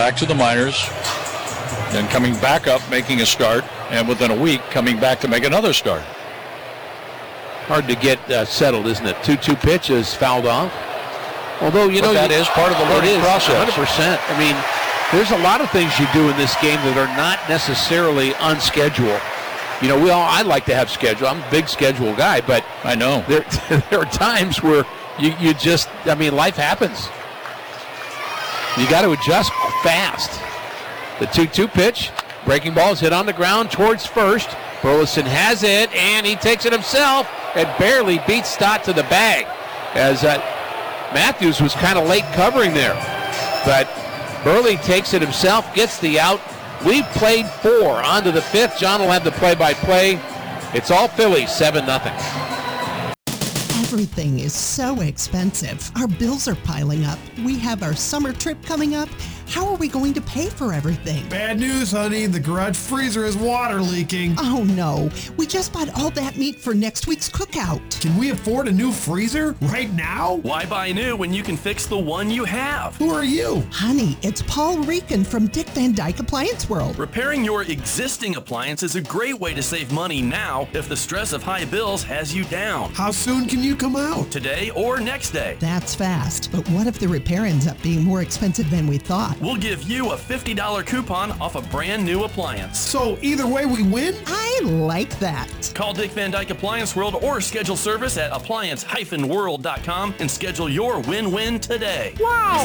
back to the minors, then coming back up, making a start, and within a week coming back to make another start. Hard to get settled, isn't it? 2-2 pitch is fouled off. Although, that is part of the learning process. 100%. I mean, there's a lot of things you do in this game that are not necessarily on schedule. I like to have schedule. I'm a big schedule guy, but I know there are times where you just, life happens. You got to adjust fast. The 2-2 pitch, breaking ball is hit on the ground towards first. Burleson has it, and he takes it himself and barely beats Stott to the bag, as Matthews was kind of late covering there. But Burley takes it himself, gets the out. We've played 4 on to the 5th. John will have the play-by-play. It's all Phillies, 7-0. Everything is so expensive. Our bills are piling up. We have our summer trip coming up. How are we going to pay for everything? Bad news, honey. The garage freezer is water leaking. Oh, no. We just bought all that meat for next week's cookout. Can we afford a new freezer right now? Why buy new when you can fix the one you have? Who are you? Honey, it's Paul Rican from Dick Van Dyke Appliance World. Repairing your existing appliance is a great way to save money now if the stress of high bills has you down. How soon can you come out? Today or next day. That's fast. But what if the repair ends up being more expensive than we thought? We'll give you a $50 coupon off a brand new appliance. So either way we win? I like that. Call Dick Van Dyke Appliance World or schedule service at appliance-world.com and schedule your win-win today. Wow!